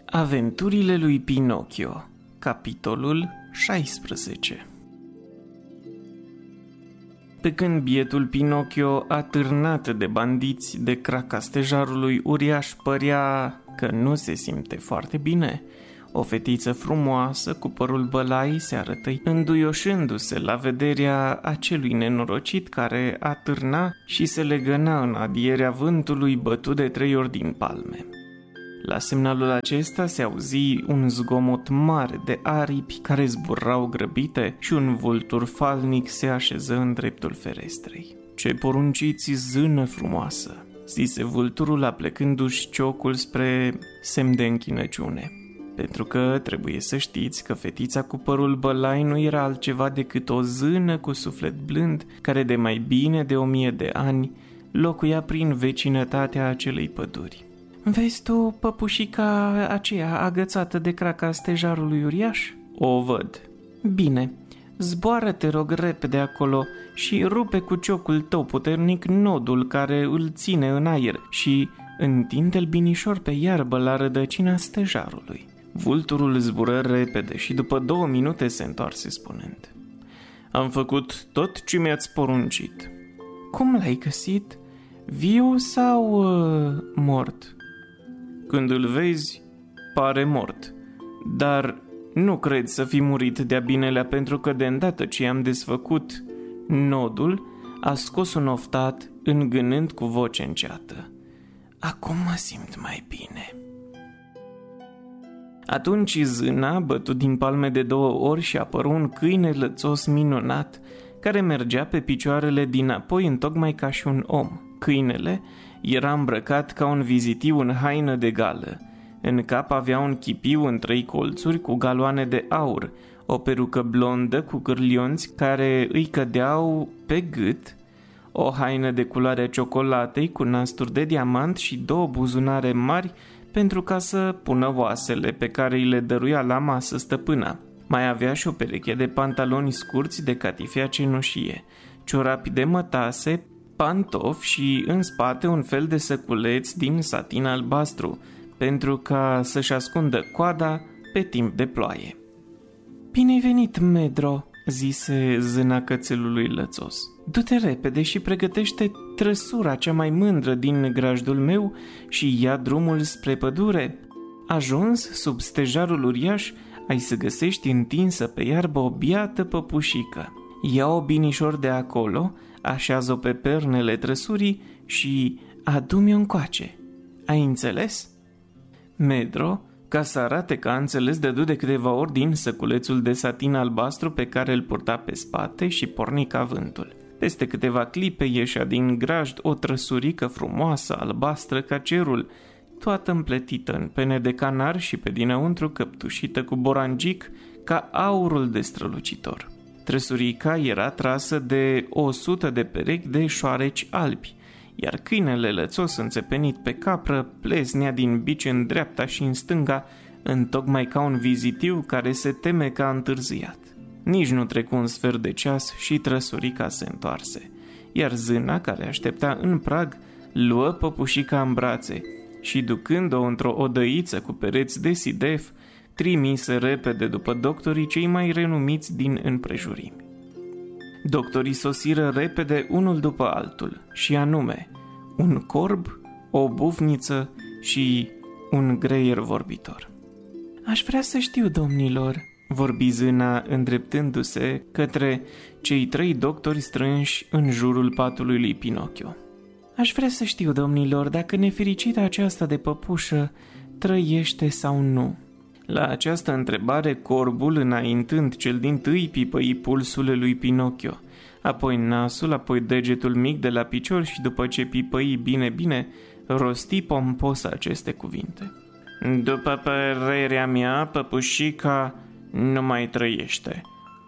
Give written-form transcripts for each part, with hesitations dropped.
Aventurile lui Pinocchio, capitolul 16. Pe când bietul Pinocchio, atârnat de bandiți de craca stejarului uriaș, părea că nu se simte foarte bine, o fetiță frumoasă cu părul bălai se arătă înduioșându-se la vederea acelui nenorocit care atârna și se legăna în adierea vântului bătut de 3 ori din palme. La semnalul acesta se auzi un zgomot mare de aripi care zburau grăbite și un vultur falnic se așeză în dreptul ferestrei. "Ce porunciți, zână frumoasă?" zise vulturul aplecându-și ciocul spre semn de închinăciune. Pentru că trebuie să știți că fetița cu părul bălai nu era altceva decât o zână cu suflet blând care de mai bine de 1000 de ani locuia prin vecinătatea acelei păduri. "Vezi tu păpușica aceea agățată de craca stejarului uriaș?" "O văd." "Bine, zboară, te rog, repede acolo și rupe cu ciocul tău puternic nodul care îl ține în aer și întinde-l binișor pe iarbă la rădăcina stejarului." Vulturul zbură repede și după 2 minute se întoarse spunând: "Am făcut tot ce mi-ați poruncit." "Cum l-ai găsit? Viu sau mort?" "Când îl vezi, pare mort, dar nu cred să fi murit de-a binelea, pentru că de îndată ce am desfăcut nodul, a scos un oftat îngânând cu voce înceată: Acum mă simt mai bine." Atunci zâna bătu din palme de 2 ori și apăru un câine lățos minunat care mergea pe picioarele dinapoi întocmai ca și un om. Câinele era îmbrăcat ca un vizitiu în haină de gală. În cap avea un chipiu în 3 colțuri cu galoane de aur, o perucă blondă cu cârlionți care îi cădeau pe gât, o haină de culoarea ciocolatei cu nasturi de diamant și 2 buzunare mari pentru ca să pună oasele pe care îi le dăruia la masă stăpâna. Mai avea și o pereche de pantaloni scurți de catifea cenușie, ciorapi de mătase, pantofi și în spate un fel de săculeț din satin albastru, pentru ca să-și ascundă coada pe timp de ploaie. "Bine-ai venit, Medro," zise zâna cățelului lățos. "Du-te repede și pregătește trăsura cea mai mândră din grajdul meu și ia drumul spre pădure. Ajuns sub stejarul uriaș, ai să găsești întinsă pe iarbă o biată păpușică. Ia-o binișor de acolo, așează-o pe pernele trăsurii și adu-mi-o încoace. Ai înțeles?" Medro, ca să arate că a înțeles, dădu de câteva ori din săculețul de satin albastru pe care îl purta pe spate și porni ca vântul. Peste câteva clipe ieșea din grajd o trăsurică frumoasă, albastră ca cerul, toată împletită în pene de canar și pe dinăuntru căptușită cu borangic ca aurul de strălucitor. Trăsurica era trasă de 100 de perechi de șoareci albi, iar câinele lățos înțepenit pe capră pleznea din bici în dreapta și în stânga, întocmai ca un vizitiu care se teme că a întârziat. Nici nu trecu un sfert de ceas și trăsurica se întoarse, iar zâna, care aștepta în prag, luă păpușica în brațe și, ducând-o într-o odăiță cu pereți de sidef, trimise repede după doctorii cei mai renumiți din împrejurimi. Doctorii sosiră repede unul după altul, și anume un corb, o bufniță și un greier vorbitor. "Aș vrea să știu, domnilor," vorbi zâna îndreptându-se către cei 3 doctori strânși în jurul patului lui Pinocchio. "Aș vrea să știu, domnilor, dacă nefericita aceasta de păpușă trăiește sau nu." La această întrebare, corbul, înaintând cel dintâi, pipăi pulsul lui Pinocchio, apoi nasul, apoi degetul mic de la picior și după ce pipăi bine, rosti pompos aceste cuvinte: "După părerea mea, păpușica nu mai trăiește.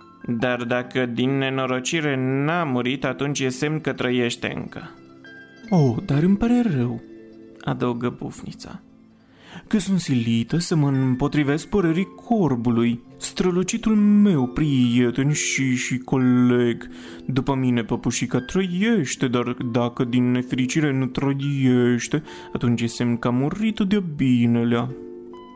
Dar dacă din nenorocire n-a murit, atunci e semn că trăiește încă." "Oh, dar îmi pare rău," adăugă bufnița, "că sunt silită să mă împotrivesc părerii corbului, strălucitul meu prieten și coleg. După mine păpușica trăiește, dar dacă din nefericire nu trăiește, atunci e semn că a murit de binelea."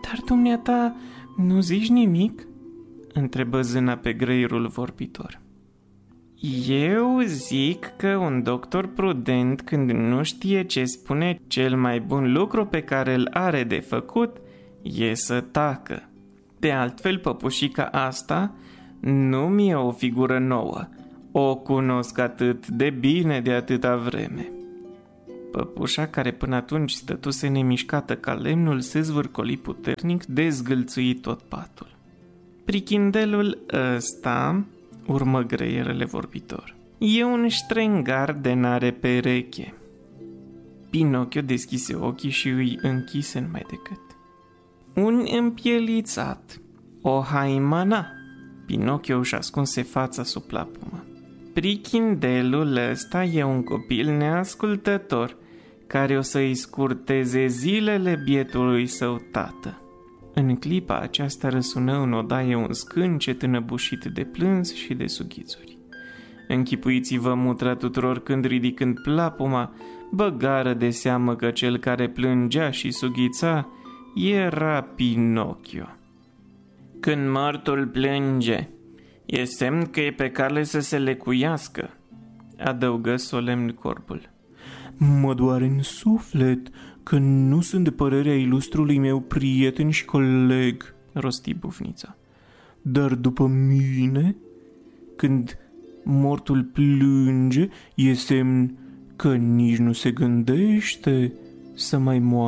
Dar dumneata nu zici nimic?" întrebă zâna pe greierul vorbitor. Eu zic că un doctor prudent, când nu știe ce spune, cel mai bun lucru pe care îl are de făcut e să tacă. De altfel, păpușica asta nu mi-e o figură nouă. O cunosc atât de bine de atâta vreme." Păpușa, care până atunci stătuse nemișcată ca lemnul, se zvârcoli puternic, dezgâlțui tot patul. Prichindelul ăsta, urmă greierele vorbitor, e un ștrengar de n-are pereche. Pinocchio deschise ochii și îi închise numai decât. Un împielițat, o haimana. Pinocchio își ascunse fața sub plapumă. Prichindelul ăsta e un copil neascultător, care o să-i scurteze zilele bietului său tată. În clipa aceasta răsună în odaie un scâncet înăbușit de plâns și de sughițuri. Închipuiți-vă mutra tuturor când, ridicând plapuma, băgară de seamă că cel care plângea și sughița era Pinocchio. Când mortul plânge, e semn că e pe cale să se lecuiască, adăugă solemn corbul. Mă doare în suflet că nu sunt de părerea ilustrului meu prieten și coleg, rosti Bufnița. Dar după mine, când mortul plânge, e semn că nici nu se gândește să mai moară.